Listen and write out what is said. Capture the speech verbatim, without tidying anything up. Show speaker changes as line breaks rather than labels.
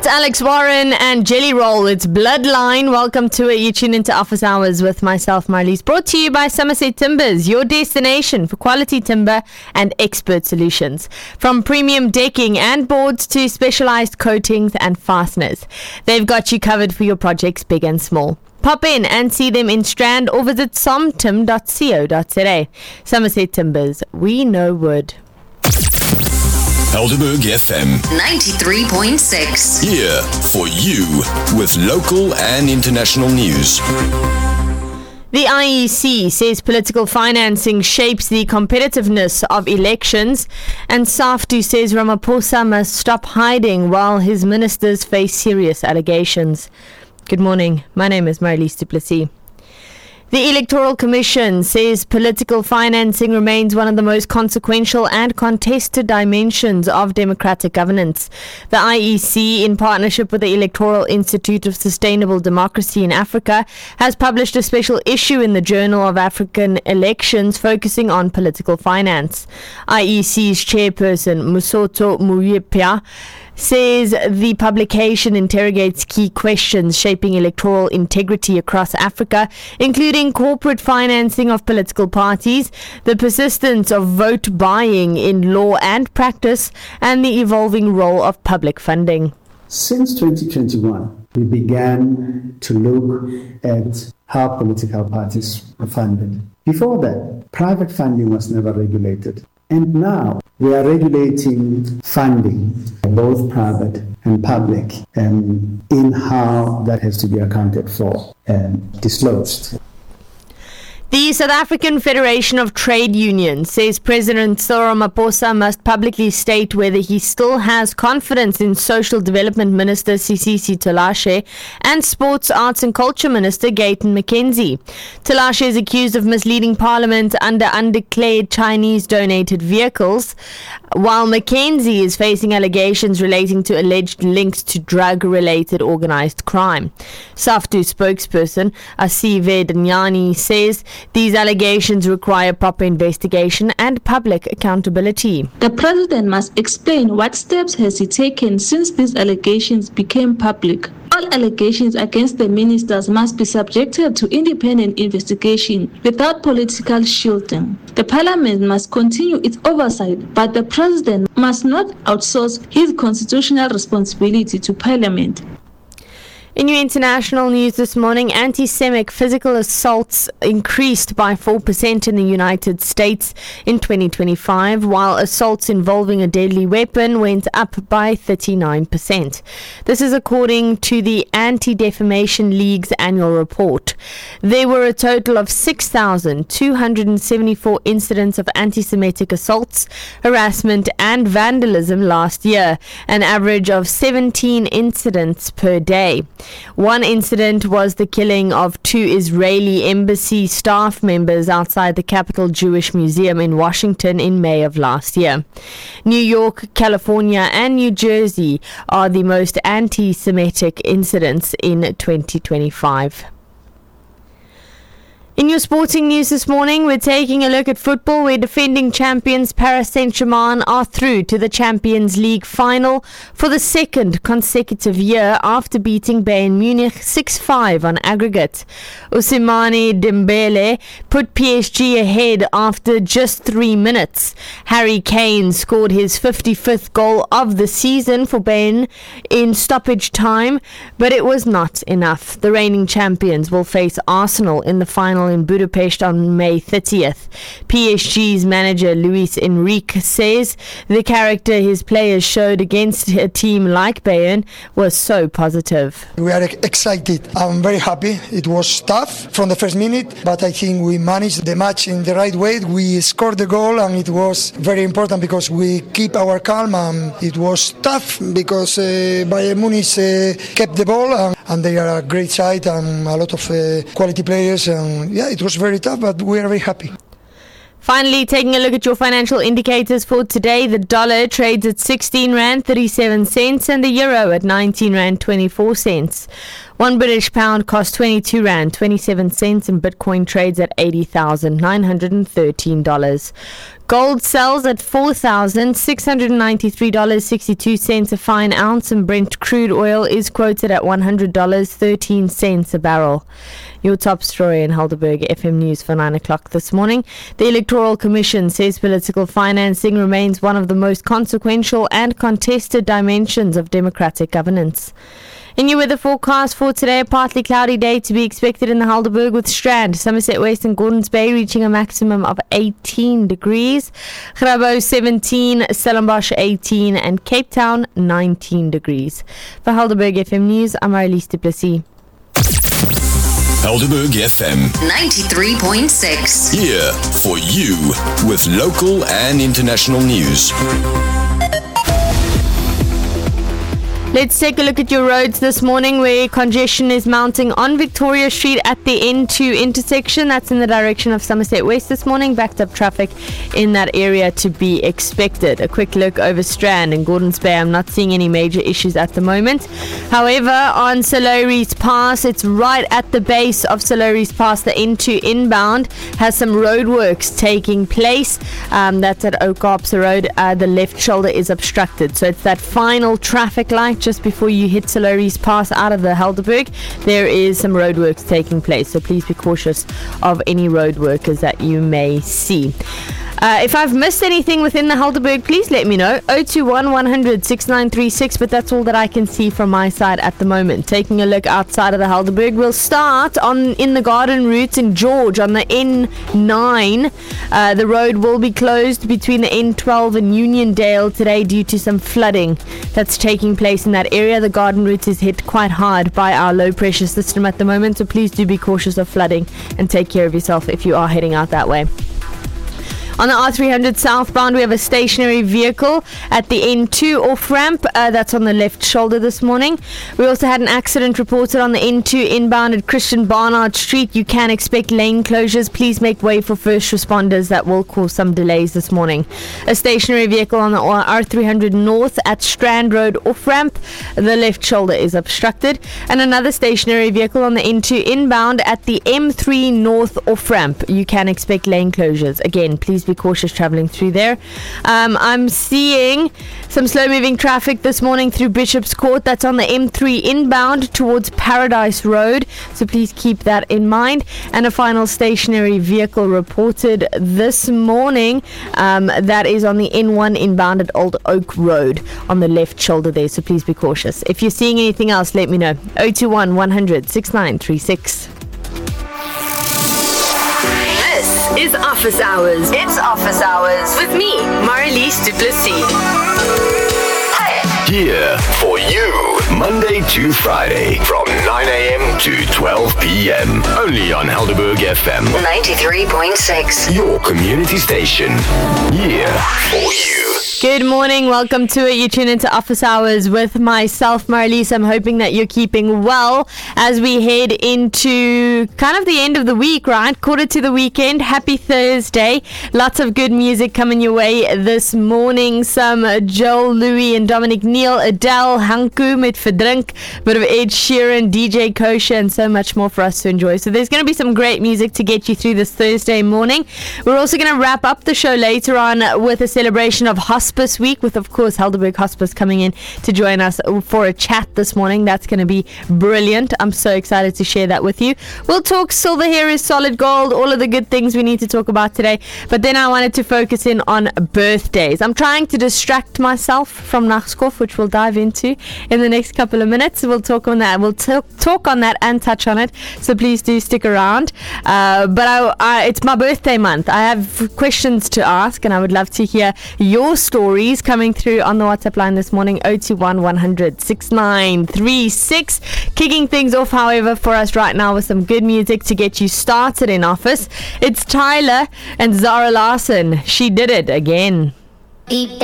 It's Alex Warren and Jelly Roll. It's Bloodline. Welcome to it. You tune into Office Hours with myself, Marlies. Brought to you by Somerset Timbers, your destination for quality timber and expert solutions. From premium decking and boards to specialized coatings and fasteners, they've got you covered for your projects, big and small. Pop in and see them in Strand or visit somtim dot co dot za. Somerset Timbers, we know wood.
Helderberg F M
ninety-three point six.
Here for you with local and international news.
The I E C says political financing shapes the competitiveness of elections, and SAFTU says Ramaphosa must stop hiding while his ministers face serious allegations. Good morning. My name is Marlies du Plessis. The Electoral Commission says political financing remains one of the most consequential and contested dimensions of democratic governance. The I E C, in partnership with the Electoral Institute of Sustainable Democracy in Africa, has published a special issue in the Journal of African Elections focusing on political finance. I E C's chairperson, Mosotho Moyepia, says the publication interrogates key questions shaping electoral integrity across Africa, including corporate financing of political parties, the persistence of vote buying in law and practice, and the evolving role of public funding.
Since twenty twenty-one, we began to look at how political parties are funded. Before that, private funding was never regulated. And now we are regulating funding, both private and public, and in how that has to be accounted for and disclosed.
The South African Federation of Trade Unions says President Cyril Ramaphosa must publicly state whether he still has confidence in Social Development Minister Sisisi Talashe and Sports, Arts and Culture Minister Gayton McKenzie. Talashe is accused of misleading Parliament under undeclared Chinese-donated vehicles, while McKenzie is facing allegations relating to alleged links to drug-related organised crime. SAFTU spokesperson Asive Danyani says these allegations require proper investigation and public accountability.
The president must explain what steps has he taken since these allegations became public. All allegations against the ministers must be subjected to independent investigation without political shielding. The parliament must continue its oversight, but the president must not outsource his constitutional responsibility to parliament.
In your international news this morning, anti-Semitic physical assaults increased by four percent in the United States in twenty twenty-five, while assaults involving a deadly weapon went up by thirty-nine percent. This is according to the Anti-Defamation League's annual report. There were a total of six thousand two hundred seventy-four incidents of anti-Semitic assaults, harassment and vandalism last year, an average of seventeen incidents per day. One incident was the killing of two Israeli embassy staff members outside the Capitol Jewish Museum in Washington in May of last year. New York, California, and New Jersey are the most anti-Semitic incidents in twenty twenty-five. In your sporting news this morning, we're taking a look at football, where defending champions Paris Saint-Germain are through to the Champions League final for the second consecutive year after beating Bayern Munich six five on aggregate. Ousmane Dembele put P S G ahead after just three minutes. Harry Kane scored his fifty-fifth goal of the season for Bayern in stoppage time, but it was not enough. The reigning champions will face Arsenal in the final in Budapest on May thirtieth. P S G's manager Luis Enrique says the character his players showed against a team like Bayern was so positive.
We are excited. I'm very happy. It was tough from the first minute, but I think we managed the match in the right way. We scored the goal, and it was very important because we keep our calm. And it was tough because uh, Bayern Munich uh, kept the ball, and, and they are a great side and a lot of uh, quality players. And yeah, it was very tough, but we are very happy.
Finally, taking a look at your financial indicators for today, the dollar trades at sixteen rand thirty-seven cents and the euro at nineteen rand twenty-four cents. One British pound costs twenty-two rand twenty-seven cents and Bitcoin trades at eighty thousand nine hundred thirteen dollars. Gold sells at four thousand six hundred ninety-three dollars and sixty-two cents a fine ounce, and Brent crude oil is quoted at one hundred dollars and thirteen cents a barrel. Your top story in Helderberg F M News for nine o'clock this morning. The Electoral Commission says political financing remains one of the most consequential and contested dimensions of democratic governance. In your weather forecast for today, a partly cloudy day to be expected in the Helderberg, with Strand, Somerset West and Gordons Bay reaching a maximum of eighteen degrees. Grabo seventeen, Stellenbosch eighteen and Cape Town nineteen degrees. For Helderberg F M News, I'm Marlies du Plessis.
Helderberg F M
ninety-three point six.
Here for you with local and international news.
Let's take a look at your roads this morning, where congestion is mounting on Victoria Street at the N two intersection. That's in the direction of Somerset West this morning. Backed up traffic in that area to be expected. A quick look over Strand and Gordons Bay. I'm not seeing any major issues at the moment. However, on Soloris Pass, it's right at the base of Soloris Pass. The N two inbound has some roadworks taking place. Um, that's at Oakopsa Road. Uh, the left shoulder is obstructed. So it's that final traffic light just before you hit Soloris Pass out of the Helderberg. There is some roadworks taking place, so please be cautious of any road workers that you may see. Uh, if I've missed anything within the Helderberg, please let me know. oh two one, one hundred, sixty-nine thirty-six, but that's all that I can see from my side at the moment. Taking a look outside of the Helderberg, we'll start on in the garden route in George on the N nine. Uh, the road will be closed between the N twelve and Uniondale today due to some flooding that's taking place in that area. The garden route is hit quite hard by our low pressure system at the moment, so please do be cautious of flooding and take care of yourself if you are heading out that way. On the R three hundred southbound, we have a stationary vehicle at the N two off-ramp. Uh, that's on the left shoulder this morning. We also had an accident reported on the N two inbound at Christian Barnard Street. You can expect lane closures. Please make way for first responders. That will cause some delays this morning. A stationary vehicle on the R three hundred north at Strand Road off-ramp. The left shoulder is obstructed. And another stationary vehicle on the N two inbound at the M three north off-ramp. You can expect lane closures. Again, please be cautious traveling through there. Um, I'm seeing some slow moving traffic this morning through Bishop's Court. That's on the M three inbound towards Paradise Road, so please keep that in mind. And a final stationary vehicle reported this morning, um, that is on the N one inbound at Old Oak Road on the left shoulder there, so please be cautious. If you're seeing anything else, let me know. oh two one, one hundred, sixty-nine thirty-six.
Is Office Hours. It's Office Hours with me, Marlies du Plessis.
Here for you, Monday to Friday from nine a.m. to twelve p.m. Only on Helderberg F M
ninety-three point six.
Your community station. Here for you.
Good morning, welcome to it. You tune into Office Hours with myself, Marlies. I'm hoping that you're keeping well as we head into kind of the end of the week, right? Quarter to the weekend. Happy Thursday. Lots of good music coming your way this morning. Some Joel Louis and Dominic Neal, Adele, Hanku met Verdrink, bit of Ed Sheeran, D J Kosher, and so much more for us to enjoy. So there's going to be some great music to get you through this Thursday morning. We're also going to wrap up the show later on with a celebration of Hospice Week, with of course Helderberg Hospice coming in to join us for a chat this morning. That's going to be brilliant. I'm so excited to share that with you. We'll talk silver hair is solid gold, all of the good things we need to talk about today. But then I wanted to focus in on birthdays. I'm trying to distract myself from Nachskof, which we'll dive into in the next couple of minutes. We'll talk on that. We'll t- talk on that and touch on it. So please do stick around. Uh, but I, I, it's my birthday month. I have questions to ask, and I would love to hear your stories coming through on the WhatsApp line this morning. oh two one, one hundred, sixty-nine thirty-six. Kicking things off, however, for us right now with some good music to get you started in office. It's Tyler and Zara Larson. She did it again.